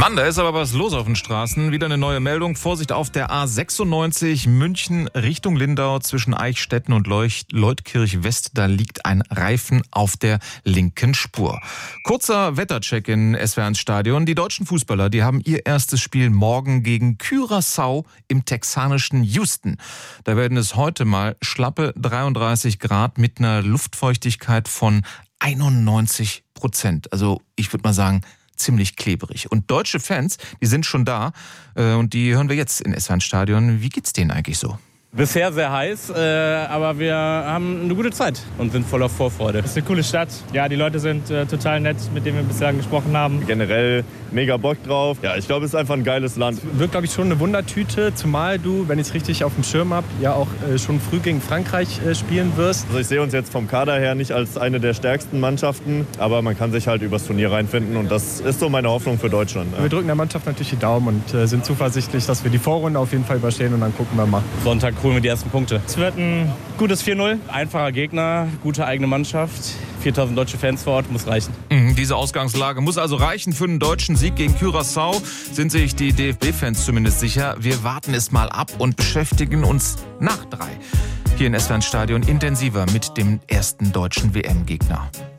Mann, da ist aber was los auf den Straßen. Wieder eine neue Meldung. Vorsicht auf der A96 München Richtung Lindau zwischen Eichstätten und Leutkirch West. Da liegt ein Reifen auf der linken Spur. Kurzer Wettercheck in SWR1 Stadion. Die deutschen Fußballer, die haben ihr erstes Spiel morgen gegen Curaçao im texanischen Houston. Da werden es heute mal schlappe 33 Grad mit einer Luftfeuchtigkeit von 91%. Also ich würde mal sagen, ziemlich klebrig. Und deutsche Fans, die sind schon da und die hören wir jetzt in SWR1 Stadion. Wie geht's denen eigentlich so? Bisher sehr heiß, aber wir haben eine gute Zeit und sind voller Vorfreude. Es ist eine coole Stadt. Ja, die Leute sind total nett, mit denen wir bisher gesprochen haben. Generell mega Bock drauf. Ja, ich glaube, es ist einfach ein geiles Land. Es wird, glaube ich, schon eine Wundertüte, zumal du, wenn ich es richtig auf dem Schirm habe, ja auch schon früh gegen Frankreich spielen wirst. Also ich sehe uns jetzt vom Kader her nicht als eine der stärksten Mannschaften, aber man kann sich halt übers Turnier reinfinden und das ist so meine Hoffnung für Deutschland. Wir drücken der Mannschaft natürlich die Daumen und sind zuversichtlich, dass wir die Vorrunde auf jeden Fall überstehen und dann gucken wir mal. Sonntag holen wir die ersten Punkte. Es wird ein gutes 4-0. Einfacher Gegner, gute eigene Mannschaft. 4000 deutsche Fans vor Ort, muss reichen. Diese Ausgangslage muss also reichen für einen deutschen Sieg gegen Curaçao. Sind sich die DFB-Fans zumindest sicher. Wir warten es mal ab und beschäftigen uns nach 3 hier in SWR1 Stadion intensiver mit dem ersten deutschen WM-Gegner.